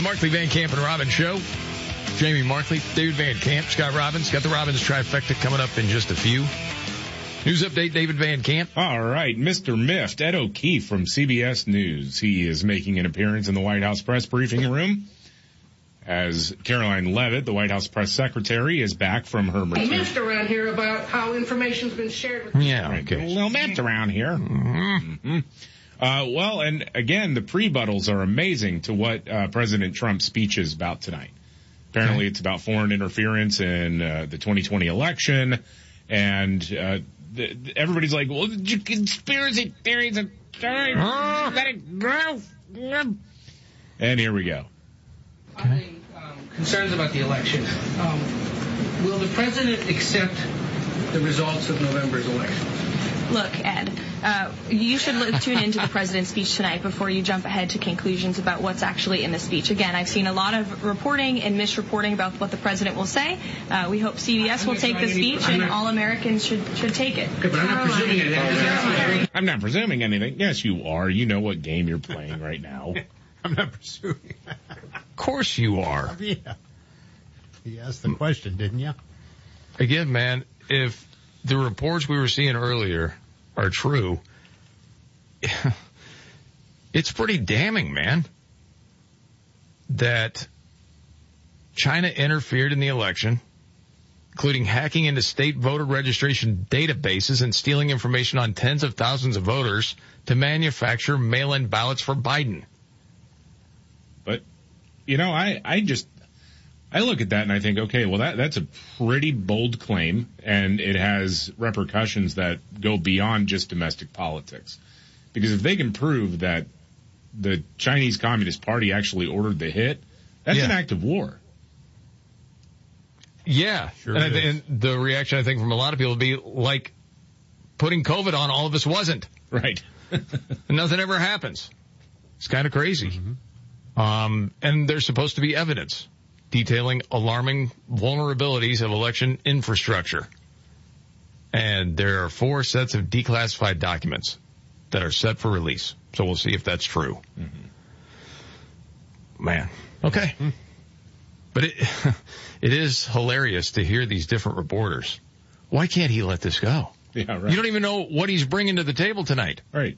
Markley, Van Camp, and Robbins Show. Jamie Markley, David Van Camp, Scott Robbins. Got the Robbins trifecta coming up in just a few. News update, David Van Camp. All right, Mr. Miffed, Ed O'Keefe from CBS News. He is making an appearance in the White House press briefing room as Caroline Leavitt, the White House press secretary, is back from her maternity. Miffed around here about how information's been shared with okay. A little miffed around here. Mm-hmm. Well, and again, the prebuttals are amazing to what President Trump's speech is about tonight. Apparently, it's about foreign interference in the 2020 election, and everybody's like, well, conspiracy theories are let it go. And here we go. Okay. Concerns about the election. Will the president accept the results of November's election? Look, Ed, you should tune into the president's speech tonight before you jump ahead to conclusions about what's actually in the speech. Again, I've seen a lot of reporting and misreporting about what the president will say. We hope CBS will take the speech, and all Americans should take it. Okay, but I'm not presuming anything. I'm not presuming anything. Yes, you are. You know what game you're playing right now. I'm not presuming. Of course you are. Yeah. You asked the question, didn't you? Again, man, if the reports we were seeing earlier are true, it's pretty damning, man, that China interfered in the election, including hacking into state voter registration databases and stealing information on tens of thousands of voters to manufacture mail-in ballots for Biden. But, you know, I look at that and I think, okay, well, that's a pretty bold claim, and it has repercussions that go beyond just domestic politics. Because if they can prove that the Chinese Communist Party actually ordered the hit, that's an act of war. Yeah. Sure and the reaction, I think, from a lot of people would be like putting COVID on all of us wasn't. Right. And nothing ever happens. It's kind of crazy. Mm-hmm. And there's supposed to be evidence detailing alarming vulnerabilities of election infrastructure. And there are 4 sets of declassified documents that are set for release. So we'll see if that's true. Mm-hmm. Man. Okay. Mm-hmm. But it is hilarious to hear these different reporters. Why can't he let this go? Yeah, right. You don't even know what he's bringing to the table tonight. Right.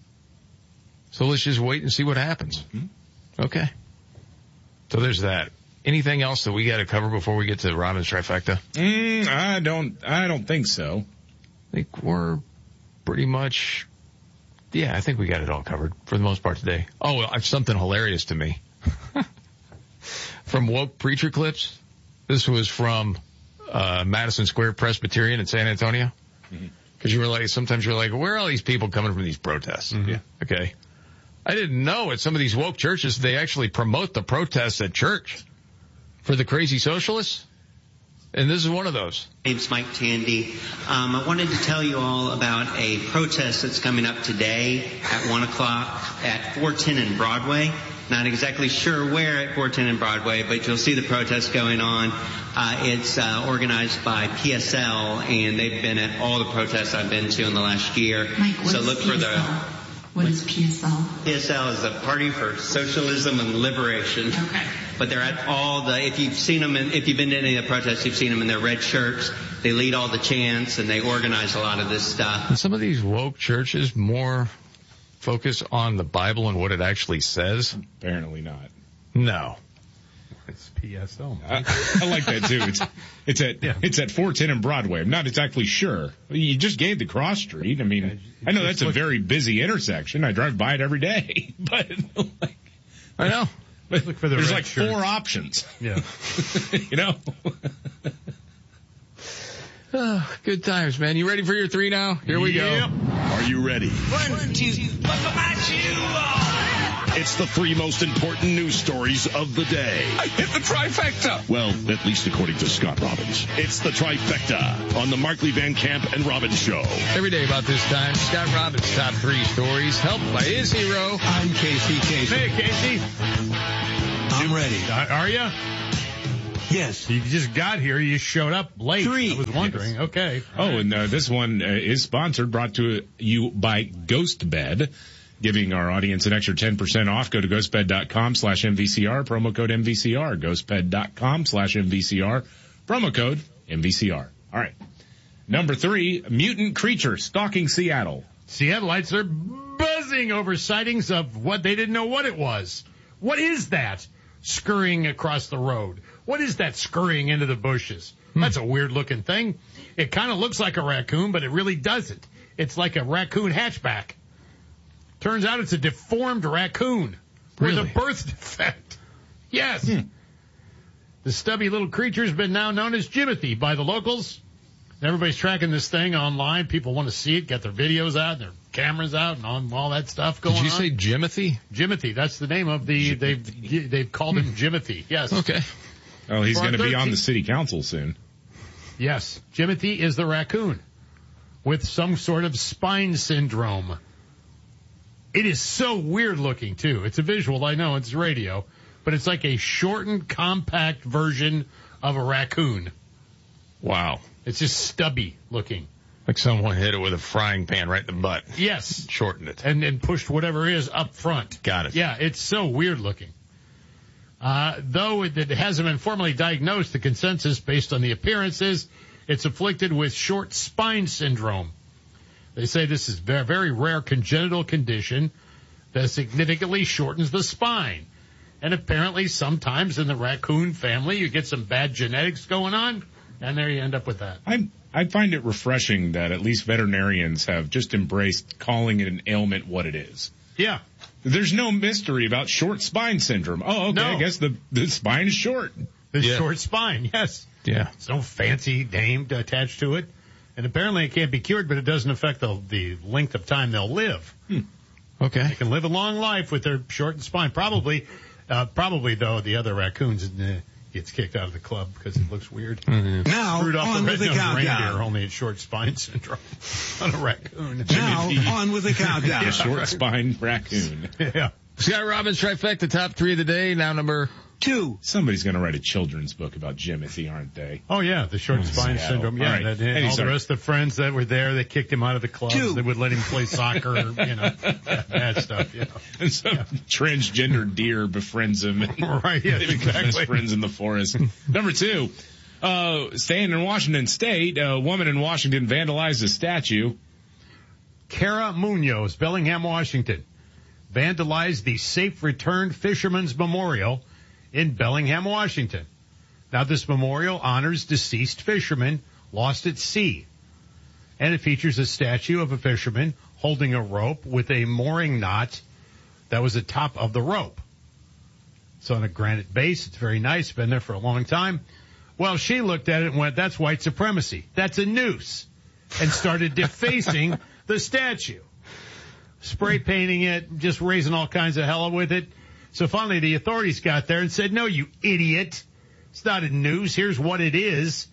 So let's just wait and see what happens. Mm-hmm. Okay. So there's that. Anything else that we got to cover before we get to Robbins trifecta? I don't think so. I think we're pretty much, I think we got it all covered for the most part today. Oh, well, something hilarious to me. From Woke Preacher Clips. This was from Madison Square Presbyterian in San Antonio. Because sometimes you're like, where are all these people coming from these protests? Mm-hmm. Yeah. Okay. I didn't know at some of these woke churches, they actually promote the protests at church for the crazy socialists. And this is one of those. My name's Mike Tandy. I wanted to tell you all about a protest that's coming up today at 1 o'clock at 410 and Broadway. Not exactly sure where at 410 and Broadway, but you'll see the protest going on. It's organized by PSL, and they've been at all the protests I've been to in the last year. Mike, so look for the... What is PSL? PSL is the Party for Socialism and Liberation. Okay. But they're at all the, if you've seen them, if you've been to any of the protests, you've seen them in their red shirts. They lead all the chants, and they organize a lot of this stuff. And some of these woke churches more focus on the Bible and what it actually says? Apparently not. No. It's PSL. I like that too. It's at 410 and Broadway. I'm not exactly sure. You just gave the cross street. I mean, I know that's a very busy intersection. I drive by it every day, but I know. But look for the there's red like shirts. 4 options. Yeah. You know. Oh, good times, man. You ready for your 3 now? Here we go. Are you ready? 1, 2, buckle my shoe on. It's the 3 most important news stories of the day. I hit the trifecta. Well, at least according to Scott Robbins. It's the trifecta on the Markley, Van Camp, and Robbins Show. Every day about this time, Scott Robbins' top 3 stories, helped by his hero. I'm Casey. Hey, Casey. I'm ready. Are you? Yes. You just got here. You showed up late. 3. I was wondering. Yes. Okay. Oh, and this one is brought to you by Ghost Bed. giving our audience an extra 10% off. Go to ghostbed.com/MVCR, promo code MVCR, ghostbed.com/MVCR, promo code MVCR. All right. Number 3, mutant creature stalking Seattle. Seattleites are buzzing over sightings of what they didn't know what it was. What is that scurrying across the road? What is that scurrying into the bushes? That's a weird looking thing. It kind of looks like a raccoon, but it really doesn't. It's like a raccoon hatchback. Turns out it's a deformed raccoon with a birth defect. Yes. The stubby little creature's been now known as Jimothy by the locals. Everybody's tracking this thing online. People want to see it, get their videos out, their cameras out, and all that stuff going on. Did you say Jimothy? Jimothy, that's the name of the, they've called him Jimothy, yes. Okay. Oh, he's going to be on the city council soon. Yes, Jimothy is the raccoon with some sort of spine syndrome. It is so weird looking, too. It's a visual, I know, it's radio, but it's like a shortened, compact version of a raccoon. Wow. It's just stubby looking. Like someone hit it with a frying pan right in the butt. Yes. Shortened it. And pushed whatever it is up front. Got it. Yeah, it's so weird looking. Though it hasn't been formally diagnosed, the consensus based on the appearances, it's afflicted with short spine syndrome. They say this is a very rare congenital condition that significantly shortens the spine. And apparently sometimes in the raccoon family you get some bad genetics going on, and there you end up with that. I find it refreshing that at least veterinarians have just embraced calling it an ailment what it is. Yeah. There's no mystery about short spine syndrome. Oh, okay, no. I guess the spine is short. Short spine, yes. Yeah. It's no fancy name attached to it. And apparently it can't be cured, but it doesn't affect the length of time they'll live. Okay. They can live a long life with their shortened spine. Probably though, the other raccoons gets kicked out of the club because it looks weird. Mm-hmm. Now, on with the countdown. Reindeer, only it's short spine syndrome on a raccoon. Now, on with the countdown. A short spine raccoon. Yeah. Scott Robbins trifecta, top 3 of the day, now number 2. Somebody's going to write a children's book about Jimothy, aren't they? Oh, yeah, the short spine syndrome. Yeah, right. all the rest of the friends that were there, they kicked him out of the club. 2. They would let him play soccer, bad stuff, And some transgender deer befriends him. Right, yes, they become exactly. best friends in the forest. Number 2, staying in Washington State, a woman in Washington vandalized a statue. Cara Munoz, Bellingham, Washington, vandalized the Safe Return Fisherman's Memorial in Bellingham, Washington. Now, this memorial honors deceased fishermen lost at sea, and it features a statue of a fisherman holding a rope with a mooring knot that was the top of the rope. It's on a granite base. It's very nice. Been there for a long time. Well, she looked at it and went, that's white supremacy. That's a noose. And started defacing the statue. Spray painting it, just raising all kinds of hell with it. So finally the authorities got there and said, no, you idiot. It's not a noose. Here's what it is.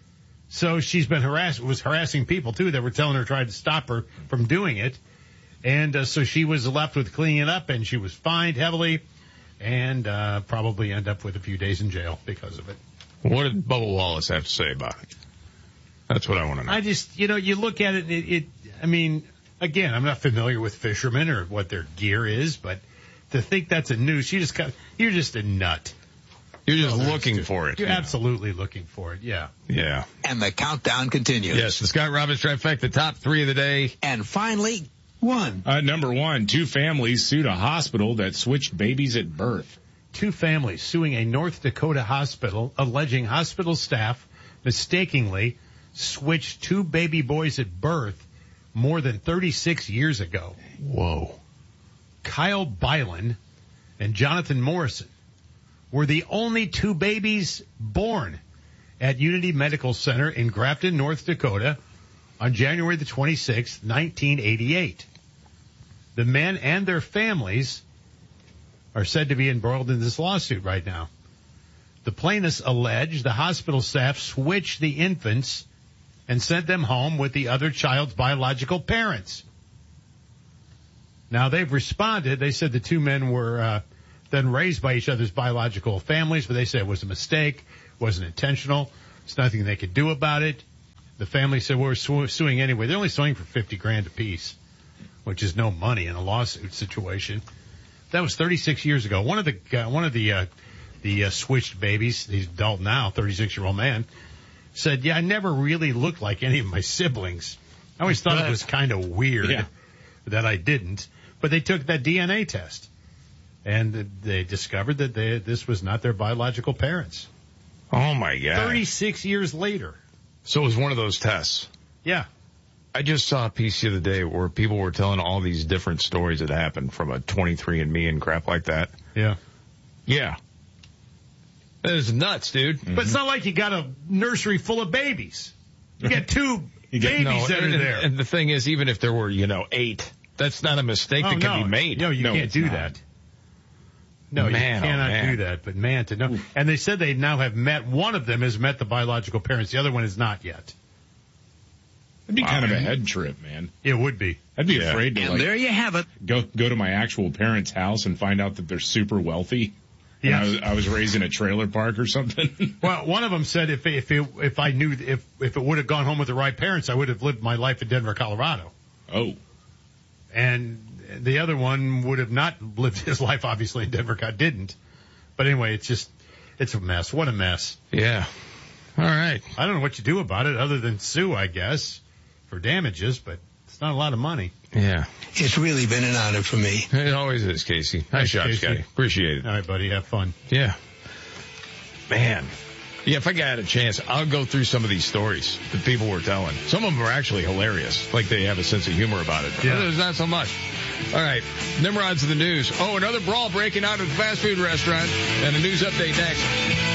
So she's been harassing people too that were telling her, tried to stop her from doing it. And so she was left with cleaning it up, and she was fined heavily and probably end up with a few days in jail because of it. What did Bubba Wallace have to say about it? That's what I want to know. I just, you look at it, I mean, again, I'm not familiar with fishermen or what their gear is, but to think that's a noose, you're just a nut. You're just looking for it. You're absolutely looking for it, yeah. Yeah. And the countdown continues. Yes, the Scott Robbins trifecta, top 3 of the day. And finally, 1. Number 1, 2 families sued a hospital that switched babies at birth. 2 families suing a North Dakota hospital alleging hospital staff mistakenly switched 2 baby boys at birth more than 36 years ago. Whoa. Kyle Bylan and Jonathan Morrison were the only 2 babies born at Unity Medical Center in Grafton, North Dakota on January the 26th, 1988. The men and their families are said to be embroiled in this lawsuit right now. The plaintiffs allege the hospital staff switched the infants and sent them home with the other child's biological parents. Now, they've responded. They said the 2 men were then raised by each other's biological families, but they said it was a mistake, wasn't intentional. There's nothing they could do about it. The family said, we're suing anyway. They're only suing for $50,000 apiece. which is no money in a lawsuit situation. That was 36 years ago. One of the switched babies, he's adult now, 36-year-old man, said, "Yeah, I never really looked like any of my siblings. I always thought it was kind of weird that I didn't." But they took that DNA test, and they discovered that this was not their biological parents. Oh, my God. 36 years later. So it was one of those tests. Yeah. I just saw a piece the other day where people were telling all these different stories that happened from a 23andMe and crap like that. Yeah. Yeah. That is nuts, dude. But it's not like you got a nursery full of babies. You got two babies that are there. And the thing is, even if there were, 8, that's not a mistake that can be made. No, you can't do that. No, you cannot do that. But man, to know. And they said they now have met, one of them has met the biological parents. The other one has not yet. It'd be kind of a head trip, man. It would be. I'd be afraid to, And there you have it. Go to my actual parents' house and find out that they're super wealthy. Yes. I was raised in a trailer park or something. Well, one of them said if I knew if it would have gone home with the right parents, I would have lived my life in Denver, Colorado. Oh. And the other one would have not lived his life, obviously, in Denver. Didn't. But anyway, it's a mess. What a mess. Yeah. All right. I don't know what you do about it other than sue, I guess, for damages, but it's not a lot of money. Yeah. It's really been an honor for me. It always is, Casey. Nice job, Scotty. Appreciate it. All right, buddy. Have fun. Yeah. Man. Yeah, if I got a chance, I'll go through some of these stories that people were telling. Some of them are actually hilarious. Like they have a sense of humor about it. Yeah. Others not so much. All right. Nimrod's in the news. Oh, another brawl breaking out at the fast food restaurant. And a news update next.